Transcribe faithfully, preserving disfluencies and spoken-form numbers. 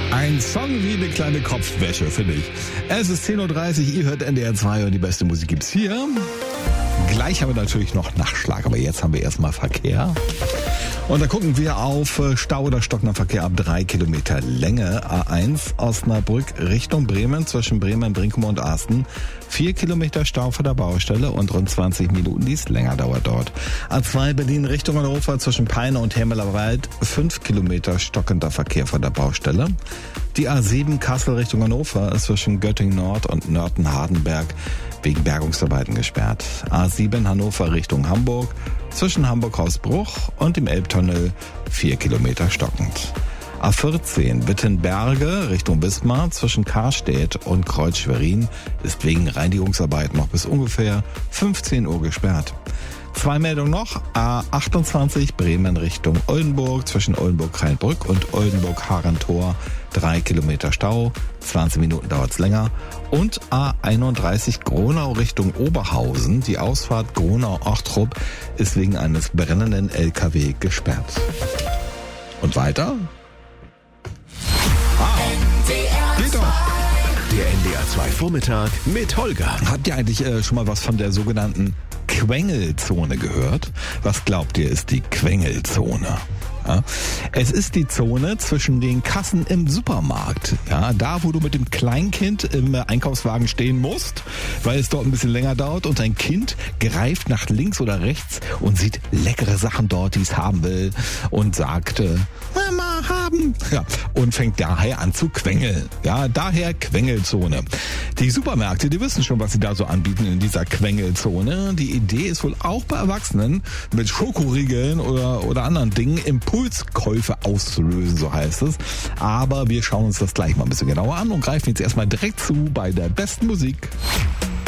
Ein Song wie eine kleine Kopfwäsche, finde ich. Es ist zehn Uhr dreißig, ihr hört N D R zwei und die beste Musik gibt's hier. Gleich haben wir natürlich noch Nachschlag, aber jetzt haben wir erstmal Verkehr. Und da gucken wir auf Stau oder stockender Verkehr ab drei Kilometer Länge. A eins Osnabrück Richtung Bremen, zwischen Bremen, Brinkum und Asten. Vier Kilometer Stau vor der Baustelle und rund zwanzig Minuten, die es länger dauert dort. A zwei Berlin Richtung Hannover, zwischen Peine und Hemmelerwald. Fünf Kilometer stockender Verkehr vor der Baustelle. Die A sieben Kassel Richtung Hannover ist zwischen Göttingen Nord und Nörten-Hardenberg wegen Bergungsarbeiten gesperrt. A sieben Hannover Richtung Hamburg, zwischen Hamburg-Hausbruch und dem Elbtunnel vier Kilometer stockend. A vierzehn Wittenberge Richtung Wismar, zwischen Karstedt und Kreuz-Schwerin ist wegen Reinigungsarbeiten noch bis ungefähr fünfzehn Uhr gesperrt. Zwei Meldungen noch. A achtundzwanzig Bremen Richtung Oldenburg, zwischen Oldenburg-Kreinbrück und Oldenburg-Harentor. Drei Kilometer Stau, zwanzig Minuten dauert's länger. Und A einunddreißig Gronau Richtung Oberhausen. Die Ausfahrt Gronau-Ortrup ist wegen eines brennenden L K W gesperrt. Und weiter? Ah, geht doch. Der N D R zwei Vormittag mit Holger. Habt ihr eigentlich äh, schon mal was von der sogenannten Quengelzone gehört? Was glaubt ihr, ist die Quengelzone? Ja, es ist die Zone zwischen den Kassen im Supermarkt. Ja, da, wo du mit dem Kleinkind im Einkaufswagen stehen musst, weil es dort ein bisschen länger dauert und dein Kind greift nach links oder rechts und sieht leckere Sachen dort, die es haben will und sagt, äh, Mama, haben. Ja, und fängt daher an zu quengeln. Ja, daher Quengelzone. Die Supermärkte, die wissen schon, was sie da so anbieten in dieser Quengelzone. Die Idee ist wohl auch bei Erwachsenen mit Schokoriegeln oder, oder anderen Dingen Impulskäufe auszulösen, so heißt es. Aber wir schauen uns das gleich mal ein bisschen genauer an und greifen jetzt erstmal direkt zu bei der besten Musik.